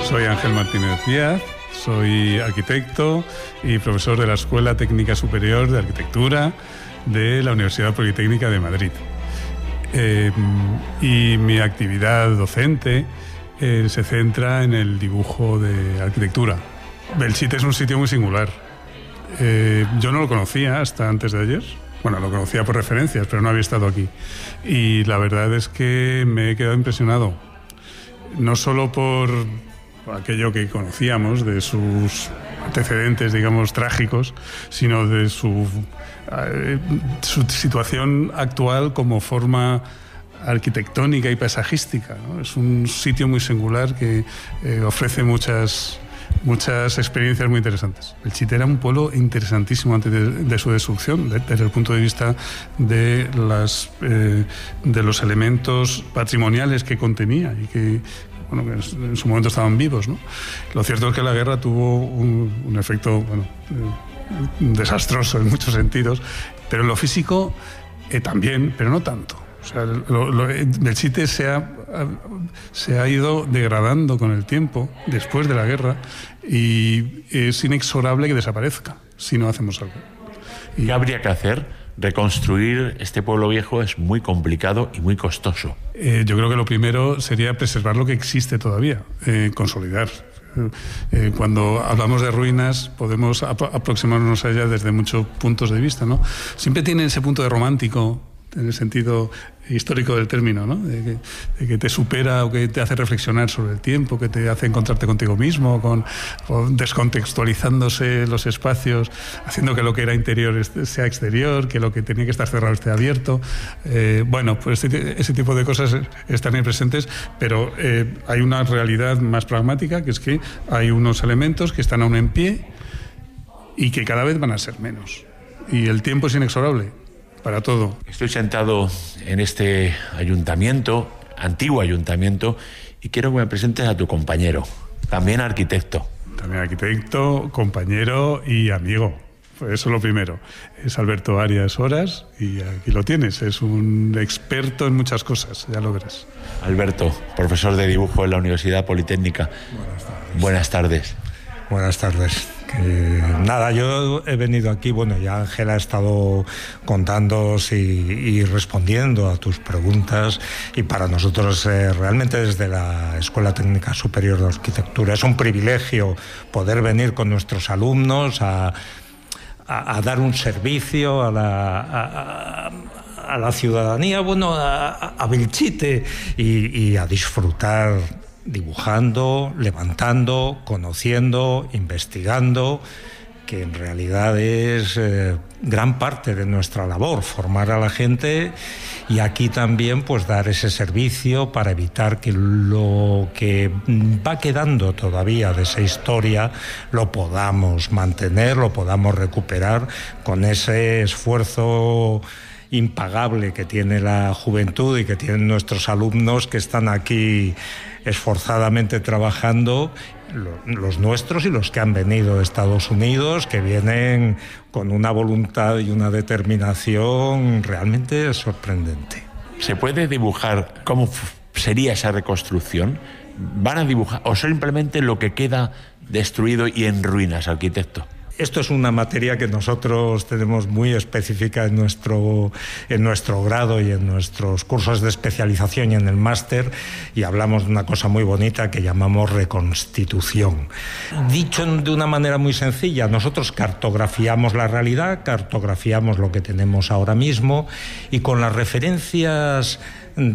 Soy Ángel Martínez Díaz, soy arquitecto y profesor de la Escuela Técnica Superior de Arquitectura de la Universidad Politécnica de Madrid. Y mi actividad docente se centra en el dibujo de arquitectura. Belchite es un sitio muy singular. Yo no lo conocía hasta antes de ayer. Bueno, lo conocía por referencias, pero no había estado aquí. Y la verdad es que me he quedado impresionado. No solo por aquello que conocíamos de sus antecedentes, digamos, trágicos, sino de su situación actual como forma arquitectónica y paisajística, ¿no? Es un sitio muy singular que ofrece muchas experiencias muy interesantes. Belchite era un pueblo interesantísimo antes de su destrucción, desde el punto de vista de los elementos patrimoniales que contenía y que en su momento estaban vivos, ¿no? Lo cierto es que la guerra tuvo un efecto desastroso en muchos sentidos, pero en lo físico también, pero no tanto. O sea, Belchite se ha ido degradando con el tiempo después de la guerra y es inexorable que desaparezca si no hacemos algo. ¿Qué habría que hacer? Reconstruir este pueblo viejo es muy complicado y muy costoso. Yo creo que lo primero sería preservar lo que existe todavía, consolidar. Cuando hablamos de ruinas podemos aproximarnos a ellas desde muchos puntos de vista, ¿no? Siempre tiene ese punto de romántico, en el sentido histórico del término, ¿no? De que te supera o que te hace reflexionar sobre el tiempo, que te hace encontrarte contigo mismo, descontextualizándose los espacios, haciendo que lo que era interior sea exterior, que lo que tenía que estar cerrado esté abierto. Pues ese tipo de cosas están ahí presentes, pero hay una realidad más pragmática, que es que hay unos elementos que están aún en pie y que cada vez van a ser menos. Y el tiempo es inexorable para todo. Estoy sentado en este ayuntamiento, antiguo ayuntamiento, y quiero que me presentes a tu compañero, también arquitecto. También arquitecto, compañero y amigo. Pues eso es lo primero. Es Alberto Arias Horas y aquí lo tienes. Es un experto en muchas cosas, ya lo verás. Alberto, profesor de dibujo en la Universidad Politécnica. Buenas tardes. Buenas tardes. Nada, yo he venido aquí, ya Ángela ha estado contándoos y respondiendo a tus preguntas, y para nosotros realmente desde la Escuela Técnica Superior de Arquitectura es un privilegio poder venir con nuestros alumnos a dar un servicio a la ciudadanía, a Belchite y a disfrutar dibujando, levantando, conociendo, investigando, que en realidad es gran parte de nuestra labor, formar a la gente, y aquí también dar ese servicio para evitar que lo que va quedando todavía de esa historia lo podamos mantener, lo podamos recuperar con ese esfuerzo impagable que tiene la juventud y que tienen nuestros alumnos, que están aquí esforzadamente trabajando, los nuestros y los que han venido de Estados Unidos, que vienen con una voluntad y una determinación realmente sorprendente. ¿Se puede dibujar cómo sería esa reconstrucción? ¿Van a dibujar o simplemente lo que queda destruido y en ruinas, arquitecto? Esto es una materia que nosotros tenemos muy específica en nuestro grado y en nuestros cursos de especialización y en el máster, y hablamos de una cosa muy bonita que llamamos reconstitución. Dicho de una manera muy sencilla, nosotros cartografiamos la realidad, cartografiamos lo que tenemos ahora mismo, y con las referencias